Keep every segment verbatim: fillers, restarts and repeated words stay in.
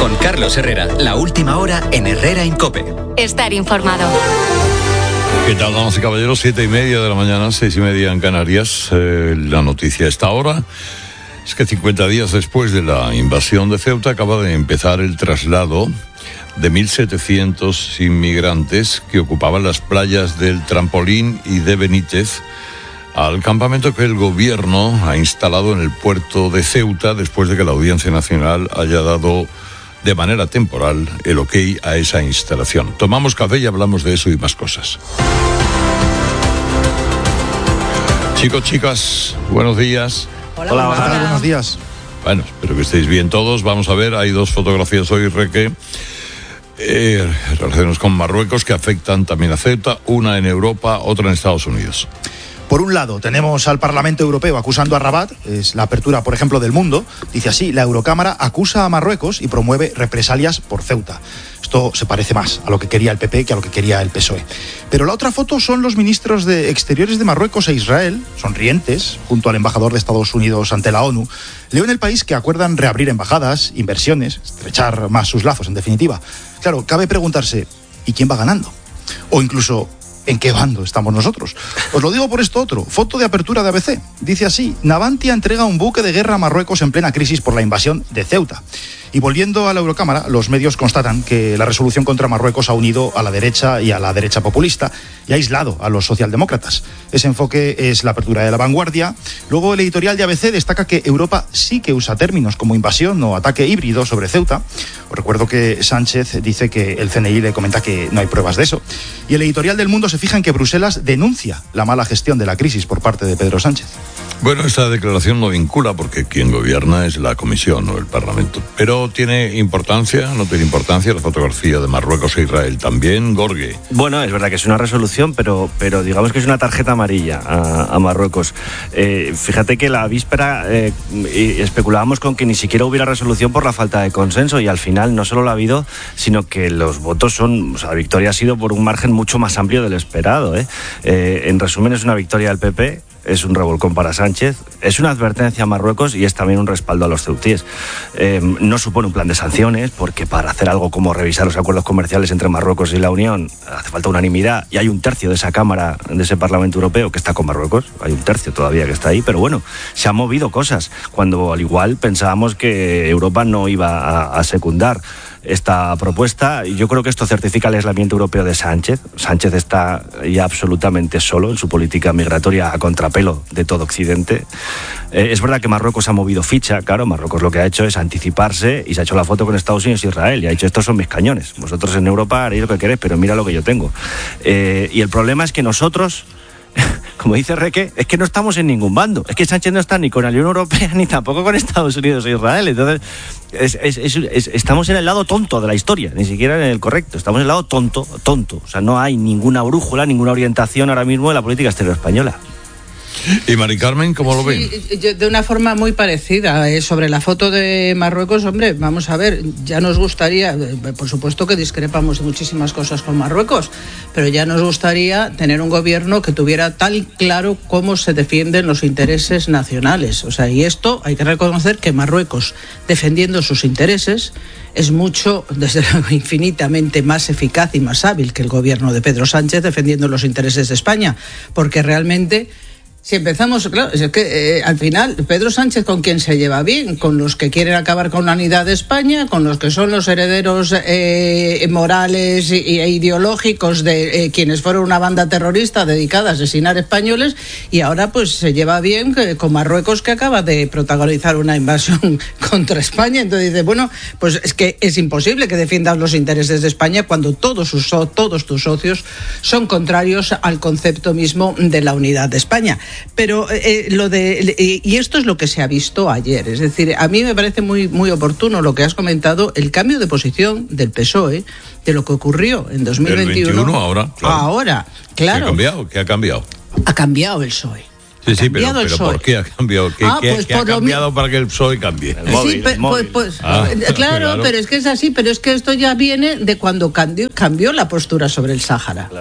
Con Carlos Herrera, la última hora en Herrera en COPE. Estar informado. ¿Qué tal, damas y caballeros? Siete y media de la mañana, seis y media en Canarias. Eh, la noticia a esta hora es que cincuenta días después de la invasión de Ceuta acaba de empezar el traslado de mil setecientos inmigrantes que ocupaban las playas del Trampolín y de Benítez al campamento que el gobierno ha instalado en el puerto de Ceuta después de que la Audiencia Nacional haya dado de manera temporal el ok a esa instalación. Tomamos café y hablamos de eso y más cosas. Chicos, chicas, buenos días. Hola, hola, hola. Buenos días. Bueno, espero que estéis bien todos. Vamos a ver, hay dos fotografías hoy, Reque, eh, relacionadas con Marruecos que afectan también a Ceuta, una en Europa, otra en Estados Unidos. Por un lado, tenemos al Parlamento Europeo acusando a Rabat, es la apertura, por ejemplo, del Mundo. Dice así: la Eurocámara acusa a Marruecos y promueve represalias por Ceuta. Esto se parece más a lo que quería el P P que a lo que quería el P S O E. Pero la otra foto son los ministros de Exteriores de Marruecos e Israel, sonrientes, junto al embajador de Estados Unidos ante la ONU. Leo en El País que acuerdan reabrir embajadas, inversiones, estrechar más sus lazos, en definitiva. Claro, cabe preguntarse, ¿y quién va ganando? O incluso, ¿en qué bando estamos nosotros? Os lo digo por esto otro. Foto de apertura de A B C. Dice así: Navantia entrega un buque de guerra a Marruecos en plena crisis por la invasión de Ceuta. Y volviendo a la Eurocámara, los medios constatan que la resolución contra Marruecos ha unido a la derecha y a la derecha populista y ha aislado a los socialdemócratas. Ese enfoque es la apertura de La Vanguardia. Luego el editorial de A B C destaca que Europa sí que usa términos como invasión o ataque híbrido sobre Ceuta. Os recuerdo que Sánchez dice que el C N I le comenta que no hay pruebas de eso. Y el editorial del Mundo se fija en que Bruselas denuncia la mala gestión de la crisis por parte de Pedro Sánchez. Bueno, esta declaración no vincula porque quien gobierna es la Comisión o el Parlamento. Pero tiene importancia, no tiene importancia la fotografía de Marruecos e Israel también, Gorge. Bueno, es verdad que es una resolución, pero, pero digamos que es una tarjeta amarilla a, a Marruecos. Eh, fíjate que la víspera eh, especulábamos con que ni siquiera hubiera resolución por la falta de consenso y al final no solo la ha habido, sino que los votos son, o sea, la victoria ha sido por un margen mucho más amplio del esperado. ¿eh? Eh, en resumen, es una victoria del P P. Es un revolcón para Sánchez, es una advertencia a Marruecos y es también un respaldo a los ceutíes. Eh, no supone un plan de sanciones, porque para hacer algo como revisar los acuerdos comerciales entre Marruecos y la Unión hace falta unanimidad, y hay un tercio de esa Cámara, de ese Parlamento Europeo que está con Marruecos, hay un tercio todavía que está ahí, pero bueno, se han movido cosas, cuando al igual pensábamos que Europa no iba a, a secundar esta propuesta. Yo creo que esto certifica el aislamiento europeo de Sánchez. Sánchez está ya absolutamente solo en su política migratoria a contrapelo de todo Occidente. Eh, es verdad que Marruecos ha movido ficha, claro, Marruecos lo que ha hecho es anticiparse y se ha hecho la foto con Estados Unidos e Israel y ha dicho: estos son mis cañones, vosotros en Europa haréis lo que queréis, pero mira lo que yo tengo. Eh, y el problema es que nosotros, como dice Reque, es que no estamos en ningún bando. Es que Sánchez no está ni con la Unión Europea ni tampoco con Estados Unidos e Israel. Entonces, es, es, es, es, estamos en el lado tonto de la historia, ni siquiera en el correcto. Estamos en el lado tonto, tonto. O sea, no hay ninguna brújula, ninguna orientación ahora mismo en la política exterior española. ¿Y Mari Carmen, cómo lo ven? Sí, yo, de una forma muy parecida. Eh, sobre la foto de Marruecos, hombre, vamos a ver, ya nos gustaría, eh, por supuesto que discrepamos de muchísimas cosas con Marruecos, pero ya nos gustaría tener un gobierno que tuviera tal claro cómo se defienden los intereses nacionales. O sea, y esto hay que reconocer que Marruecos, defendiendo sus intereses, es mucho, desde luego, infinitamente más eficaz y más hábil que el gobierno de Pedro Sánchez defendiendo los intereses de España, porque realmente, si empezamos, claro, es que eh, al final Pedro Sánchez, ¿con quién se lleva bien? Con los que quieren acabar con la unidad de España, con los que son los herederos eh, morales e, e ideológicos de eh, quienes fueron una banda terrorista dedicada a asesinar españoles, y ahora pues se lleva bien que, con Marruecos, que acaba de protagonizar una invasión contra España. Entonces dice, bueno, pues es que es imposible que defiendas los intereses de España cuando todos, sus, todos tus socios son contrarios al concepto mismo de la unidad de España. Pero eh, lo de eh, y esto es lo que se ha visto ayer, es decir, a mí me parece muy muy oportuno lo que has comentado, el cambio de posición del P S O E de lo que ocurrió en dos mil veintiuno. El veintiuno ahora, claro. Ahora, claro. ¿Qué ha cambiado? ¿Qué ha cambiado? Ha cambiado el P S O E. Sí, sí, pero, pero ¿por qué ha cambiado? ¿Qué, ah, ¿qué, pues ¿qué ha cambiado mi... para que el P S O E cambie? El móvil, sí, pe- el móvil. Pues, pues, ah, claro, claro, pero es que es así, pero es que esto ya viene de cuando cambió, cambió la postura sobre el Sáhara. Claro.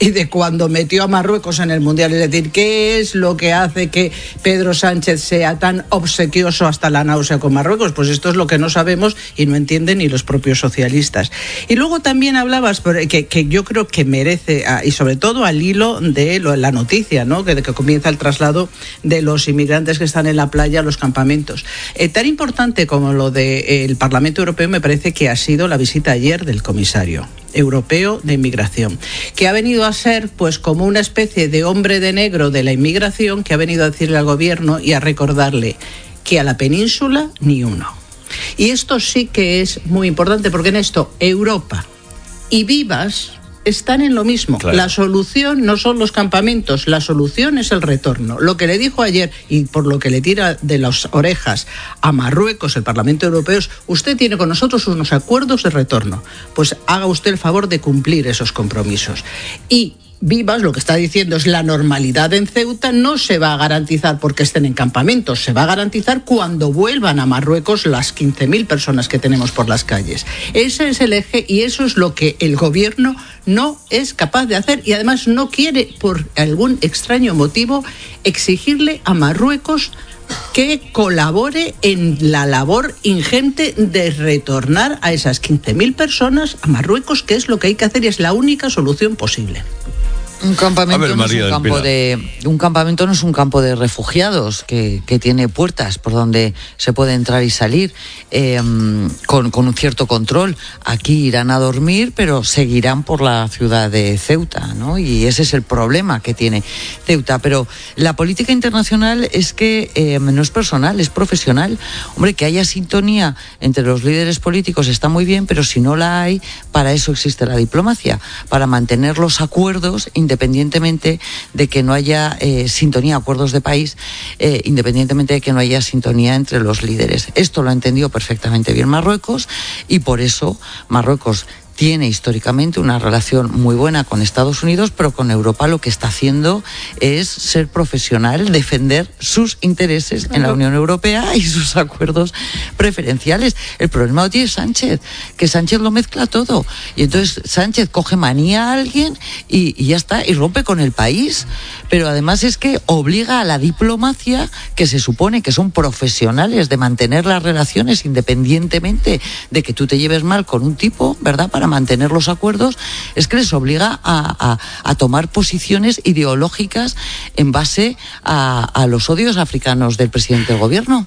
y de cuando metió a Marruecos en el Mundial. Es decir, ¿qué es lo que hace que Pedro Sánchez sea tan obsequioso hasta la náusea con Marruecos? Pues esto es lo que no sabemos y no entienden ni los propios socialistas. Y luego también hablabas, que, que yo creo que merece, y sobre todo al hilo de lo, la noticia, ¿no? que, que comienza el traslado de los inmigrantes que están en la playa a los campamentos. Eh, tan importante como lo del Parlamento Europeo me parece que ha sido la visita ayer del comisario europeo de inmigración, que ha venido a ser pues como una especie de hombre de negro de la inmigración, que ha venido a decirle al gobierno y a recordarle que a la península ni uno. Y esto sí que es muy importante, porque en esto Europa y Vivas están en lo mismo. Claro. La solución no son los campamentos, la solución es el retorno. Lo que le dijo ayer, y por lo que le tira de las orejas a Marruecos el Parlamento Europeo, es: usted tiene con nosotros unos acuerdos de retorno, pues haga usted el favor de cumplir esos compromisos. Y Vivas lo que está diciendo es: la normalidad en Ceuta no se va a garantizar porque estén en campamentos, se va a garantizar cuando vuelvan a Marruecos las quince mil personas que tenemos por las calles. Ese es el eje y eso es lo que el gobierno no es capaz de hacer, y además no quiere, por algún extraño motivo, exigirle a Marruecos que colabore en la labor ingente de retornar a esas quince mil personas a Marruecos, que es lo que hay que hacer y es la única solución posible. Un campamento, ver, no es un, campo de, un campamento no es un campo de refugiados que, que tiene puertas por donde se puede entrar y salir eh, con, con un cierto control. Aquí irán a dormir, pero seguirán por la ciudad de Ceuta, ¿no? Y ese es el problema que tiene Ceuta. Pero la política internacional es que eh, no es personal, es profesional. Hombre, que haya sintonía entre los líderes políticos está muy bien, pero si no la hay, para eso existe la diplomacia, para mantener los acuerdos independientemente de que no haya eh, sintonía, acuerdos de país, eh, independientemente de que no haya sintonía entre los líderes. Esto lo ha entendido perfectamente bien Marruecos, y por eso Marruecos tiene históricamente una relación muy buena con Estados Unidos, pero con Europa lo que está haciendo es ser profesional, defender sus intereses en la Unión Europea y sus acuerdos preferenciales. El problema lo tiene Sánchez, que Sánchez lo mezcla todo. Y entonces Sánchez coge manía a alguien y, y ya está, y rompe con el país. Pero además es que obliga a la diplomacia, que se supone que son profesionales de mantener las relaciones independientemente de que tú te lleves mal con un tipo, ¿verdad?, para mantener los acuerdos, es que les obliga a, a, a tomar posiciones ideológicas en base a, a los odios africanos del presidente del gobierno.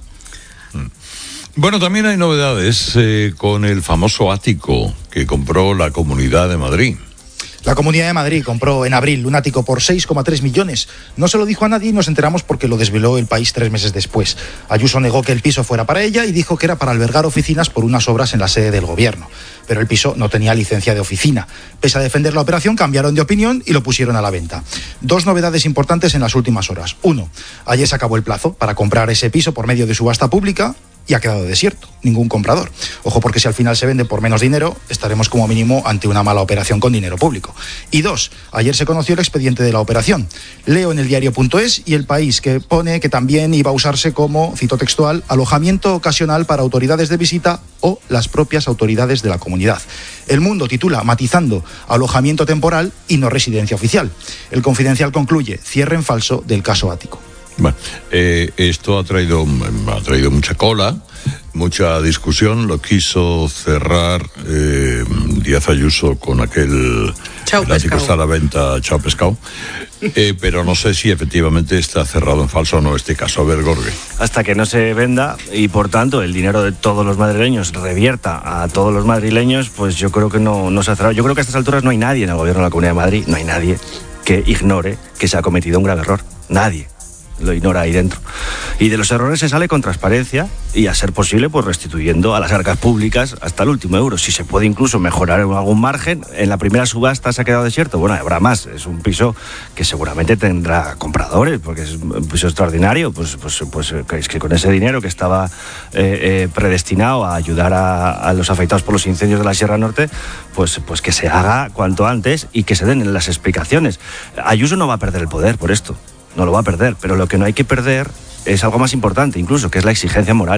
Bueno, también hay novedades eh, con el famoso ático que compró la Comunidad de Madrid. La Comunidad de Madrid compró en abril un ático por seis coma tres millones. No se lo dijo a nadie y nos enteramos porque lo desveló El País tres meses después. Ayuso negó que el piso fuera para ella y dijo que era para albergar oficinas por unas obras en la sede del gobierno. Pero el piso no tenía licencia de oficina. Pese a defender la operación, cambiaron de opinión y lo pusieron a la venta. Dos novedades importantes en las últimas horas. Uno, ayer se acabó el plazo para comprar ese piso por medio de subasta pública y ha quedado desierto, ningún comprador. Ojo, porque si al final se vende por menos dinero, estaremos como mínimo ante una mala operación con dinero público. Y dos, ayer se conoció el expediente de la operación. Leo en el diario punto es y El País, que pone que también iba a usarse como, cito textual, alojamiento ocasional para autoridades de visita o las propias autoridades de la comunidad. El Mundo titula, matizando, alojamiento temporal y no residencia oficial. El Confidencial concluye, cierre en falso del caso ático. Bueno, eh, esto ha traído, ha traído mucha cola, mucha discusión. Lo quiso cerrar eh, Díaz Ayuso con aquel Chao el ático está a la venta, chao pescado. Eh, pero no sé si efectivamente está cerrado en falso o no este caso. A ver, Gorge. Hasta que no se venda y por tanto el dinero de todos los madrileños revierta a todos los madrileños, pues yo creo que no, no se ha cerrado. Yo creo que a estas alturas no hay nadie en el gobierno de la Comunidad de Madrid, no hay nadie que ignore que se ha cometido un grave error. Nadie lo ignora ahí dentro. Y de los errores se sale con transparencia y, a ser posible, pues restituyendo a las arcas públicas hasta el último euro. Si se puede incluso mejorar en algún margen, en la primera subasta se ha quedado desierto, bueno, habrá más. Es un piso que seguramente tendrá compradores, porque es un piso extraordinario, pues, pues, pues es que con ese dinero que estaba eh, eh, predestinado a ayudar a, a los afectados por los incendios de la Sierra Norte, pues, pues que se haga cuanto antes y que se den las explicaciones. Ayuso no va a perder el poder por esto. No lo va a perder, pero lo que no hay que perder es algo más importante incluso, que es la exigencia moral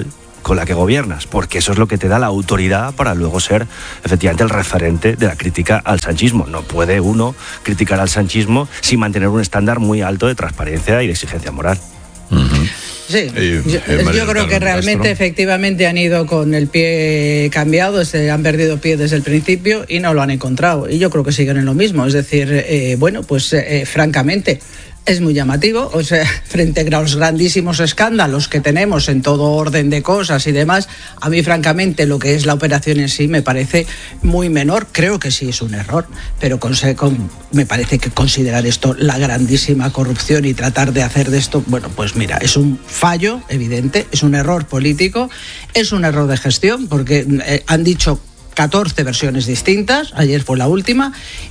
con la que gobiernas, porque eso es lo que te da la autoridad para luego ser efectivamente el referente de la crítica al sanchismo. No puede uno criticar al sanchismo sin mantener un estándar muy alto de transparencia y de exigencia moral. Uh-huh. Sí, eh, yo, eh, yo creo que realmente Castro. efectivamente han ido con el pie cambiado, se han perdido pie desde el principio y no lo han encontrado. Y yo creo que siguen en lo mismo. Es decir, eh, bueno, pues eh, francamente es muy llamativo, o sea, frente a los grandísimos escándalos que tenemos en todo orden de cosas y demás, a mí francamente lo que es la operación en sí me parece muy menor. Creo que sí es un error, pero con, con, me parece que considerar esto la grandísima corrupción y tratar de hacer de esto, bueno, pues mira, es un fallo evidente, es un error político, es un error de gestión, porque eh, han dicho catorce versiones distintas, ayer fue la última,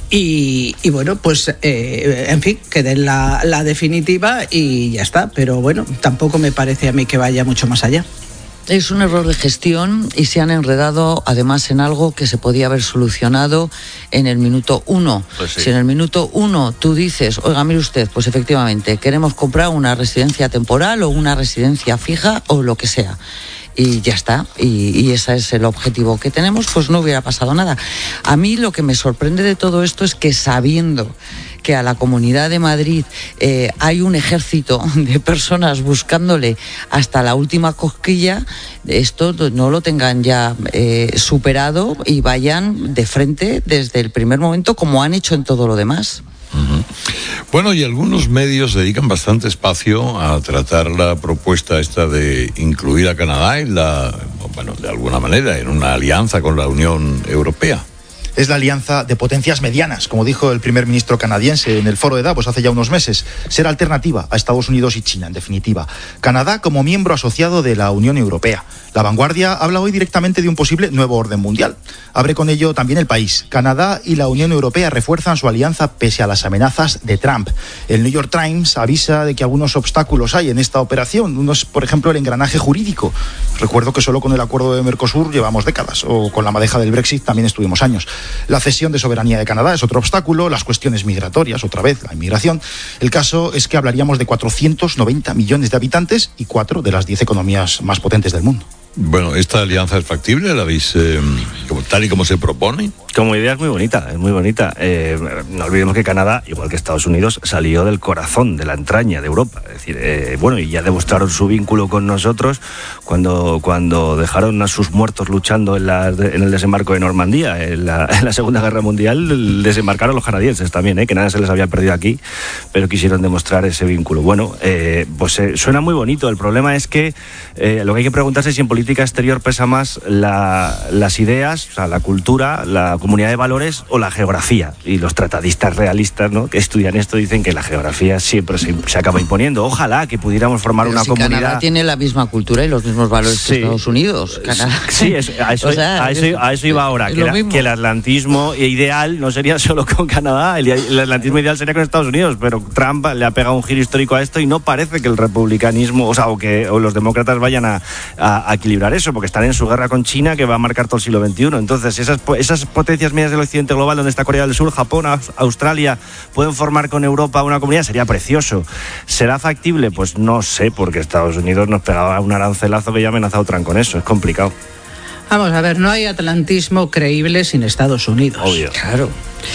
y, y bueno, pues eh, en fin, que den la, la definitiva y ya está, pero bueno, tampoco me parece a mí que vaya mucho más allá. Es un error de gestión y se han enredado además en algo que se podía haber solucionado en el minuto uno. Pues sí. Si en el minuto uno tú dices, oiga, mire usted, pues efectivamente queremos comprar una residencia temporal o una residencia fija o lo que sea. Y ya está, y, y ese es el objetivo que tenemos, pues no hubiera pasado nada. A mí lo que me sorprende de todo esto es que sabiendo que a la Comunidad de Madrid eh, hay un ejército de personas buscándole hasta la última cosquilla, esto no lo tengan ya eh, superado y vayan de frente desde el primer momento como han hecho en todo lo demás. Uh-huh. Bueno, y algunos medios dedican bastante espacio a tratar la propuesta esta de incluir a Canadá en la, bueno, de alguna manera, en una alianza con la Unión Europea. Es la alianza de potencias medianas, como dijo el primer ministro canadiense en el foro de Davos hace ya unos meses. Ser alternativa a Estados Unidos y China, en definitiva. Canadá como miembro asociado de la Unión Europea. La Vanguardia habla hoy directamente de un posible nuevo orden mundial. Abre con ello también El País. Canadá y la Unión Europea refuerzan su alianza pese a las amenazas de Trump. El New York Times avisa de que algunos obstáculos hay en esta operación. Uno es, por ejemplo, el engranaje jurídico. Recuerdo que solo con el acuerdo de Mercosur llevamos décadas, o con la madeja del Brexit también estuvimos años. La cesión de soberanía de Canadá es otro obstáculo, las cuestiones migratorias, otra vez, la inmigración. El caso es que hablaríamos de cuatrocientos noventa millones de habitantes y cuatro de las diez economías más potentes del mundo. Bueno, ¿esta alianza es factible? ¿La veis eh, tal y como se propone? Como idea es muy bonita, es muy bonita. Eh, no olvidemos que Canadá, igual que Estados Unidos, salió del corazón, de la entraña de Europa. Es decir, eh, bueno, y ya demostraron su vínculo con nosotros cuando, cuando dejaron a sus muertos luchando en, la, en el desembarco de Normandía. En la, en la Segunda Guerra Mundial desembarcaron los canadienses también, eh, que nada se les había perdido aquí, pero quisieron demostrar ese vínculo. Bueno, eh, pues eh, suena muy bonito. El problema es que eh, lo que hay que preguntarse es si en política exterior pesa más la, las ideas, o sea, la cultura, la comunidad de valores o la geografía. Y los tratadistas realistas, ¿no?, que estudian esto dicen que la geografía siempre se, se acaba imponiendo. Ojalá que pudiéramos formar Pero una si comunidad. Canadá tiene la misma cultura y los mismos valores Sí. que Estados Unidos. Canadá. Sí, es, a, eso, O sea, a, eso, a eso iba ahora, que, lo la, mismo. que el atlantismo ideal no sería solo con Canadá, el, el atlantismo ideal sería con Estados Unidos, pero Trump le ha pegado un giro histórico a esto y no parece que el republicanismo, o sea, o que o los demócratas vayan a, a, a equilibrar eso, porque están en su guerra con China que va a marcar todo el siglo veintiuno. Entonces, esas, esas potencias medias del occidente global, donde está Corea del Sur, Japón, Australia, pueden formar con Europa una comunidad, sería precioso. ¿Será factible? Pues no sé, porque Estados Unidos nos pegaba un arancelazo que ya ha amenazado Trump con eso, es complicado. Vamos a ver, no hay atlantismo creíble sin Estados Unidos. Obvio. Claro.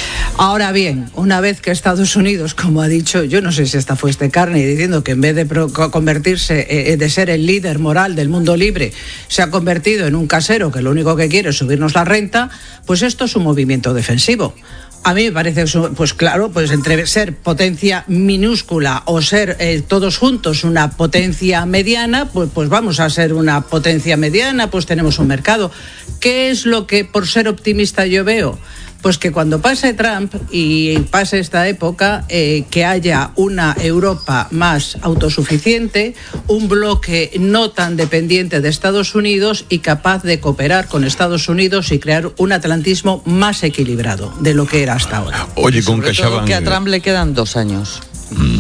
Ahora bien, una vez que Estados Unidos, como ha dicho, yo no sé si esta fue este Carney, diciendo que en vez de pro- convertirse, eh, de ser el líder moral del mundo libre, se ha convertido en un casero que lo único que quiere es subirnos la renta, pues esto es un movimiento defensivo. A mí me parece, pues claro, pues entre ser potencia minúscula o ser eh, todos juntos una potencia mediana, pues, pues vamos a ser una potencia mediana, pues tenemos un mercado. ¿Qué es lo que, por ser optimista, yo veo? Pues que cuando pase Trump y pase esta época, eh, que haya una Europa más autosuficiente, un bloque no tan dependiente de Estados Unidos y capaz de cooperar con Estados Unidos y crear un atlantismo más equilibrado de lo que era hasta ahora. Oye, con Sobre todo Caixabank, que a Trump le quedan dos años. Mm.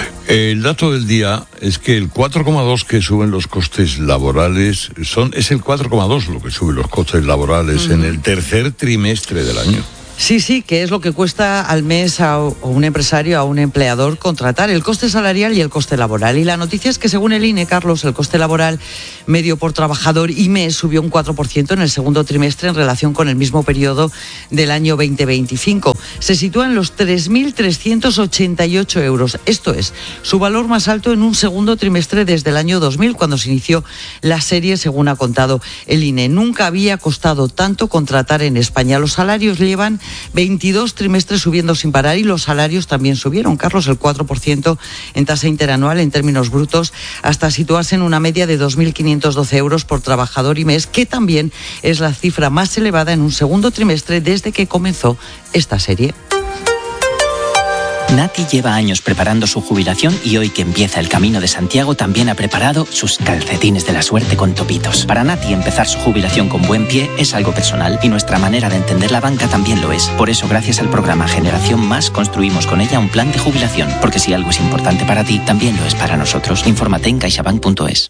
El dato del día es que el cuatro coma dos que suben los costes laborales son es el cuatro coma dos lo que suben los costes laborales mm. en el tercer trimestre del año. Sí, sí, que es lo que cuesta al mes a un empresario, a un empleador contratar, el coste salarial y el coste laboral. Y la noticia es que según el I N E, Carlos, el coste laboral medio por trabajador y mes subió un cuatro por ciento en el segundo trimestre en relación con el mismo periodo del año veinte veinticinco. Se sitúa en los tres mil trescientos ochenta y ocho euros. Esto es su valor más alto en un segundo trimestre desde el año dos mil, cuando se inició la serie, según ha contado el I N E. Nunca había costado tanto contratar en España. Los salarios llevan veintidós trimestres subiendo sin parar y los salarios también subieron, Carlos, el cuatro por ciento en tasa interanual en términos brutos, hasta situarse en una media de dos mil quinientos doce euros por trabajador y mes, que también es la cifra más elevada en un segundo trimestre desde que comenzó esta serie. Nati lleva años preparando su jubilación y hoy que empieza el Camino de Santiago también ha preparado sus calcetines de la suerte con topitos. Para Nati empezar su jubilación con buen pie es algo personal y nuestra manera de entender la banca también lo es. Por eso, gracias al programa Generación Más, construimos con ella un plan de jubilación. Porque si algo es importante para ti, también lo es para nosotros. Infórmate en caixabank punto es.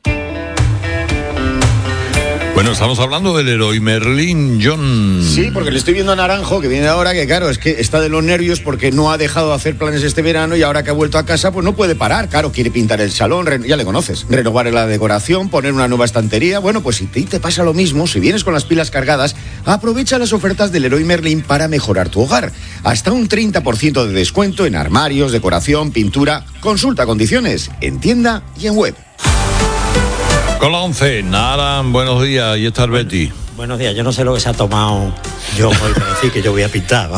Bueno, estamos hablando del Leroy Merlin, John. Sí, porque le estoy viendo a Naranjo, que viene ahora, que claro, es que está de los nervios porque no ha dejado de hacer planes este verano y ahora que ha vuelto a casa, pues no puede parar. Claro, quiere pintar el salón, re- ya le conoces, renovar la decoración, poner una nueva estantería. Bueno, pues si te, te pasa lo mismo, si vienes con las pilas cargadas, aprovecha las ofertas del Leroy Merlin para mejorar tu hogar. Hasta un treinta por ciento de descuento en armarios, decoración, pintura. Consulta condiciones en tienda y en web. Con la once, Naran, buenos días, y está el Betty. Buenos días, yo no sé lo que se ha tomado yo hoy para decir que yo voy a pintar.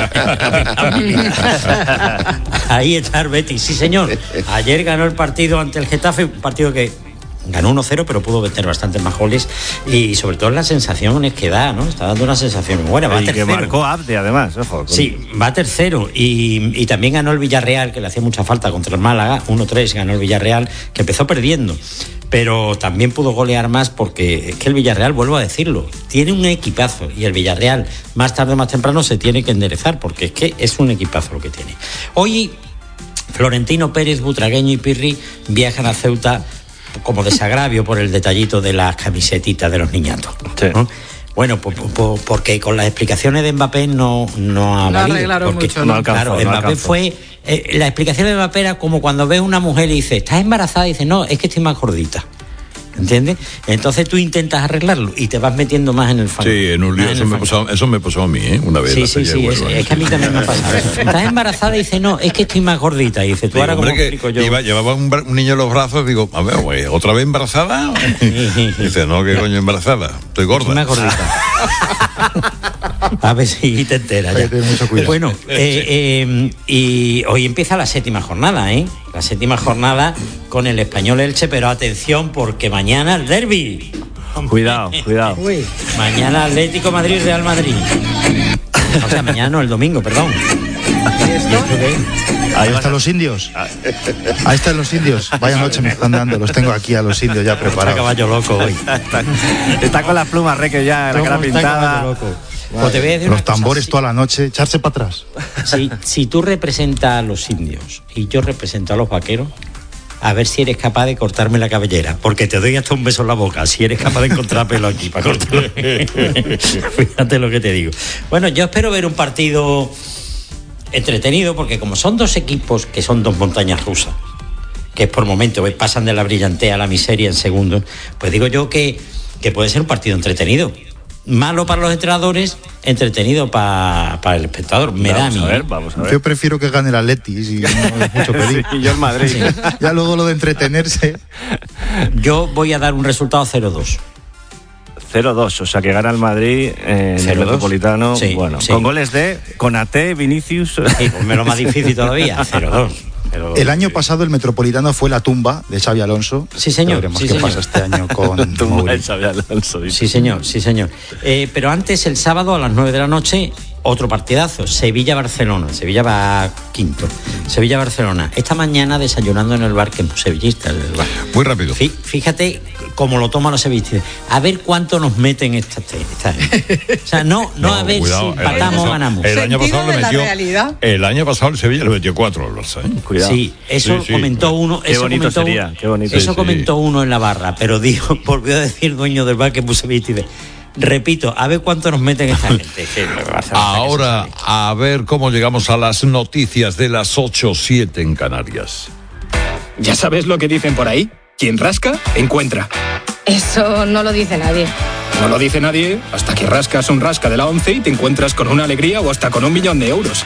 Ahí está el Betis, sí señor. Ayer ganó el partido ante el Getafe, un partido que ganó uno cero, pero pudo meter bastantes más goles y sobre todo las sensaciones que da, ¿no? Está dando una sensación buena, va y tercero. Que marcó Abde, además, ojo. Con... Sí, va tercero y, y también ganó el Villarreal, que le hacía mucha falta contra el Málaga, uno tres ganó el Villarreal, que empezó perdiendo. Pero también pudo golear más porque es que el Villarreal, vuelvo a decirlo, tiene un equipazo y el Villarreal más tarde o más temprano se tiene que enderezar porque es que es un equipazo lo que tiene. Hoy Florentino Pérez, Butragueño y Pirri viajan a Ceuta como desagravio por el detallito de las camisetitas de los niñatos, sí. ¿no? Bueno, pues, pues, porque con las explicaciones de Mbappé no, no ha no valido. arreglaron Porque, mucho, no ¿no? alcanzó, claro, no Mbappé alcanzó. fue... Eh, la explicación de Mbappé era como cuando ves una mujer y dice, ¿estás embarazada? Y dice, no, es que estoy más gordita. ¿Entiendes? Entonces tú intentas arreglarlo y te vas metiendo más en el fango. Sí, en un lío, eso me, pasó, eso me pasó a mí, ¿eh? Una vez. Sí, la sí, sí, Huelva, es, ¿eh? es que a mí también me ha pasado eso. Estás embarazada y dice, no, es que estoy más gordita. Y dice, tú Digo, ahora, ¿cómo hombre, explico que yo? iba, llevaba un, bra- un niño en los brazos, digo, a ver, güey, ¿otra vez embarazada? Dice, no, ¿qué coño embarazada? Estoy gorda. Estoy más gordita. A ver si te enteras ya. Ten mucho cuidado. Bueno, eh, eh, y hoy empieza la séptima jornada, ¿eh? La séptima jornada con el Español Elche, pero atención porque mañana el derbi. Cuidado, cuidado. Uy, mañana Atlético Madrid, Real Madrid. O sea, mañana no, el domingo, perdón. Ahí están los indios. Ahí están los indios. Vaya noche me están dando. Los tengo aquí a los indios ya Está preparados. caballo loco hoy. Está, está con las plumas, Reque, ya, la cara ¿Cómo está pintada. caballo loco? Pues te voy a decir Los una cosa, tambores si- toda la noche, echarse para atrás. Si, si tú representas a los indios y yo represento a los vaqueros, a ver si eres capaz de cortarme la cabellera, porque te doy hasta un beso en la boca, si eres capaz de encontrar pelo aquí para cortarlo. Fíjate lo que te digo. Bueno, yo espero ver un partido entretenido, porque como son dos equipos que son dos montañas rusas, que por momentos pasan de la brillantea a la miseria en segundos, pues digo yo que, que puede ser un partido entretenido. Malo para los entrenadores, entretenido para, para el espectador. Me da a Vamos mí. a ver, ¿eh? vamos a ver. Yo prefiero que gane el Atleti, si no es mucho pedir. Y yo el Madrid. Sí. Ya luego lo de entretenerse. Yo voy a dar un resultado cero dos. cero dos, o sea que gana el Madrid en el cero dos. Metropolitano. Sí, bueno, sí. con goles de Konaté, Vinicius. Sí, pues me lo más difícil todavía, cero dos. El año pasado el Metropolitano fue la tumba de Xabi Alonso. Sí, señor, Ya veremos sí, qué señor. pasa este año con Tumba Mourinho. de Xabi Alonso, dice. Sí, señor, sí, señor. Eh, pero antes, el sábado a las nueve de la noche, otro partidazo. Sevilla-Barcelona. Sevilla va quinto. Sevilla-Barcelona. Esta mañana desayunando en el bar, que es muy sevillista. El bar. Muy rápido. Fí- Fíjate cómo lo toman los sevillistas. A ver cuánto nos meten esta, esta, esta. O sea, no, no, a ver cuidado, si el año empatamos o pasado- ganamos. El año Sentido pasado le de la metió. realidad. El año pasado el Sevilla le metió cuatro al Barça, ¿eh? Cuidado. Sí, eso Sí, sí. comentó uno. Qué eso bonito comentó sería, uno- qué bonito. Eso Sí, sí. comentó uno en la barra, pero dijo, volvió a decir dueño del bar que puse viste, Repito, a ver cuánto nos meten esta gente. Ahora, a ver cómo llegamos a las noticias de las ocho siete en Canarias. ¿Ya sabes lo que dicen por ahí? Quien rasca, encuentra. Eso no lo dice nadie. No lo dice nadie hasta que rascas un rasca de la ONCE y te encuentras con una alegría o hasta con un millón de euros.